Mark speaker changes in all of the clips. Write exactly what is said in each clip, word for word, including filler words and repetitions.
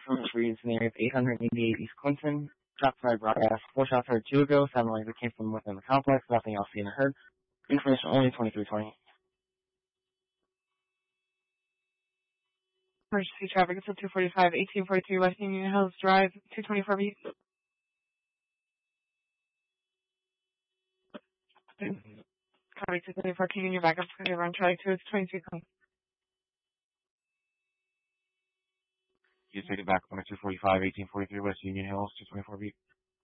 Speaker 1: from Reeds in the area of eight eighty-eight East Clinton. Shots fired broadcast. Four shots heard two ago. Sound like it came from within the complex. Nothing else seen or heard. Information only twenty-three twenty.
Speaker 2: Emergency traffic until two forty-five, eighteen forty-three West Union Hills Drive, two twenty-four B. Copy two twenty-four, King in your backup. It's going to run traffic to its twenty-three twenty.
Speaker 3: You take it back, twenty-two forty-five, eighteen forty-three West Union Hills, two twenty-four B.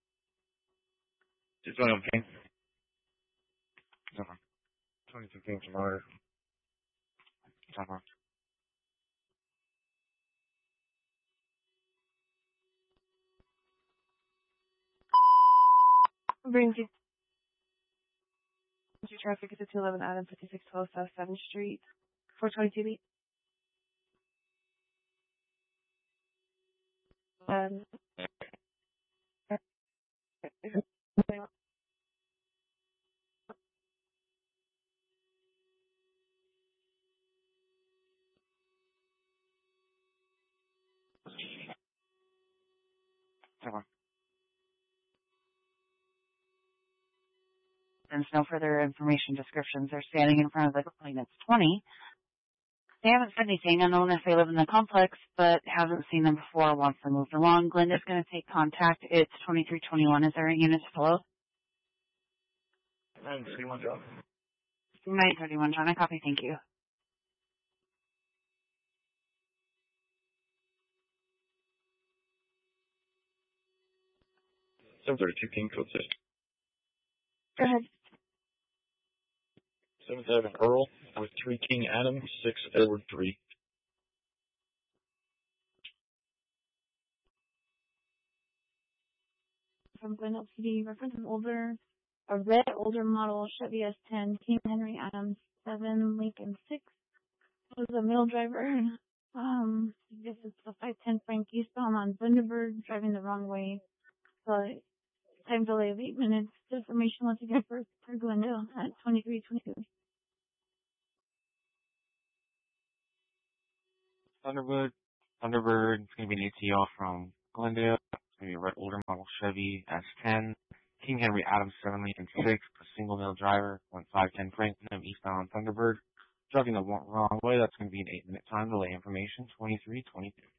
Speaker 4: two twenty-one King.
Speaker 3: Zephyr. twenty-two King from order. Zephyr.
Speaker 2: Brings you. Your traffic is at two eleven Adam, fifty-six twelve South seventh Street, four twenty-two B. Um,
Speaker 3: Zephyr.
Speaker 5: There's no further information descriptions. They're standing in front of the complaint. It's twenty. They haven't said anything. Unknown if they live in the complex, but haven't seen them before once they're moved along. Glenda's going to take contact. It's twenty-three twenty-one. Is there a unit to follow?
Speaker 4: nine thirty-one John.
Speaker 5: nine thirty-one, John. I copy. Thank you.
Speaker 4: seven thirty-two King, code six.
Speaker 2: Go ahead.
Speaker 4: seventh Avenue Earl with three King Adam, six Edward three.
Speaker 6: From Glen L T D, reference an older, a red older model Chevy S ten, King Henry Adams, seven Lincoln six. It was a middle driver. Um, this is the five ten Frank eastbound on Thunderbird, driving the wrong way. So, time delay of eight minutes. Information once again for, for Glendale at twenty-three twenty-two.
Speaker 3: Thunderbird. Thunderbird. It's going to be an A T L from Glendale. It's going to be a red older model Chevy S ten. King Henry Adams, seven Lincoln six. A single male driver. Went five ten Franklin eastbound on Thunderbird. Driving the wrong way. That's going to be an eight minute time delay. Information twenty-three twenty-two.